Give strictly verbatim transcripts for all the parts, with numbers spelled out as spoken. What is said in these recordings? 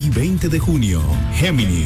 y veinte de junio. Géminis.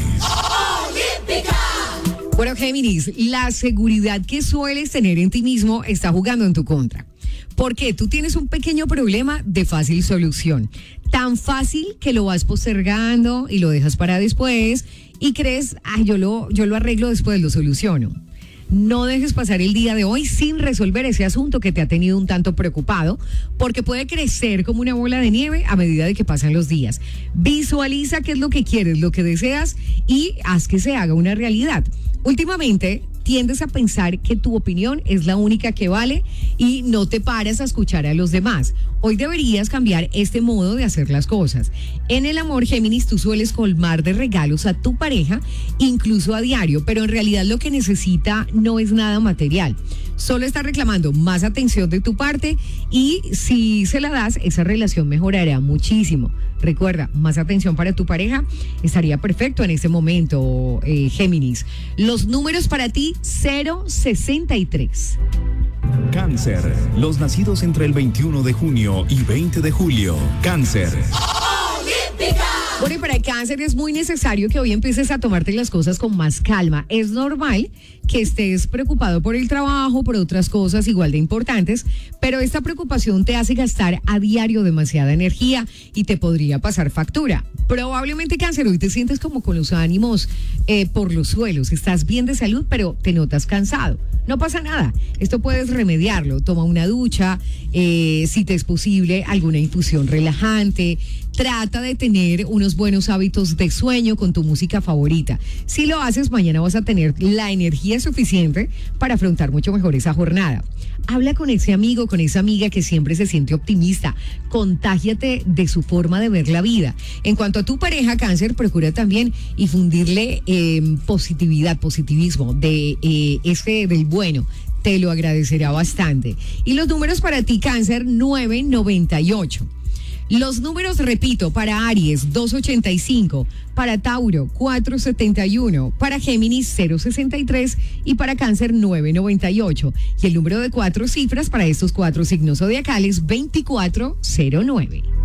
Bueno, Géminis, la seguridad que sueles tener en ti mismo está jugando en tu contra. Porque tú tienes un pequeño problema de fácil solución. Tan fácil que lo vas postergando y lo dejas para después y crees, ah, yo lo, yo lo arreglo después, lo soluciono. No dejes pasar el día de hoy sin resolver ese asunto que te ha tenido un tanto preocupado, porque puede crecer como una bola de nieve a medida de que pasan los días. Visualiza qué es lo que quieres, lo que deseas y haz que se haga una realidad. Últimamente tiendes a pensar que tu opinión es la única que vale y no te paras a escuchar a los demás. Hoy deberías cambiar este modo de hacer las cosas. En el amor, Géminis, tú sueles colmar de regalos a tu pareja, incluso a diario, pero en realidad lo que necesita no es nada material. Solo está reclamando más atención de tu parte y si se la das, esa relación mejorará muchísimo. Recuerda, más atención para tu pareja estaría perfecto en este momento, eh, Géminis. Los números para ti, cero sesenta y tres. Cáncer. Los nacidos entre el veintiuno de junio y veinte de julio. Cáncer. Bueno, y para el Cáncer es muy necesario que hoy empieces a tomarte las cosas con más calma. Es normal que estés preocupado por el trabajo, por otras cosas igual de importantes, pero esta preocupación te hace gastar a diario demasiada energía y te podría pasar factura. Probablemente, Cáncer, hoy te sientes como con los ánimos eh, por los suelos. Estás bien de salud, pero te notas cansado. No pasa nada, esto puedes remediarlo. Toma una ducha, eh, si te es posible, alguna infusión relajante. Trata de tener unos buenos hábitos de sueño con tu música favorita. Si lo haces, mañana vas a tener la energía suficiente para afrontar mucho mejor esa jornada. Habla con ese amigo, con esa amiga que siempre se siente optimista. Contágiate de su forma de ver la vida. En cuanto a tu pareja, Cáncer, procura también infundirle eh, positividad, positivismo, de eh, ese del bueno. Te lo agradecerá bastante. Y los números para ti, Cáncer, nueve noventa y ocho. Los números, repito, para Aries, doscientos ochenta y cinco, para Tauro, cuatrocientos setenta y uno, para Géminis, cero sesenta y tres y para Cáncer, novecientos noventa y ocho. Y el número de cuatro cifras para estos cuatro signos zodiacales, veinticuatro cero nueve.